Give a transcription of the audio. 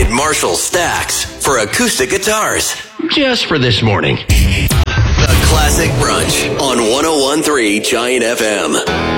upgraded Marshall stacks for acoustic guitars. Just for this morning. The Classic Brunch on 101.3 Giant FM.